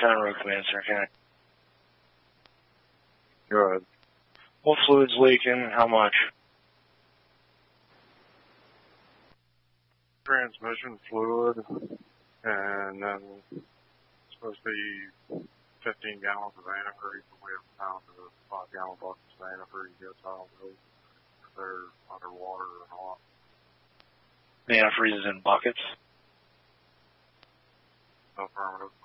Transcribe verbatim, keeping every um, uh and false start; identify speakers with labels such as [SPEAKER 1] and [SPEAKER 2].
[SPEAKER 1] Town Road Command, sir. Can I?
[SPEAKER 2] Go ahead.
[SPEAKER 1] What fluid's leaking? How much?
[SPEAKER 2] Transmission fluid, and then it's supposed to be fifteen gallons of antifreeze, but we have found the five gallon buckets of antifreeze. Guess I don't know if they're underwater or not.
[SPEAKER 1] The antifreeze is in buckets?
[SPEAKER 2] Affirmative.